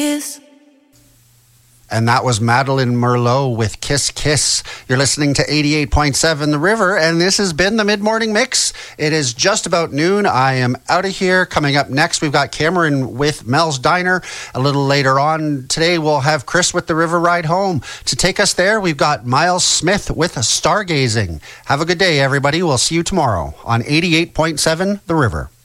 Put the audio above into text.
And that was Madeline Merlot with Kiss Kiss. You're listening to 88.7 The River, and this has been the Mid-Morning Mix. It is just about noon. I am out of here. Coming up next, we've got Cameron with Mel's Diner. A little later on today, we'll have Chris with the River Ride Home. To take us there, we've got Miles Smith with Stargazing. Have a good day, everybody. We'll see you tomorrow on 88.7 The River.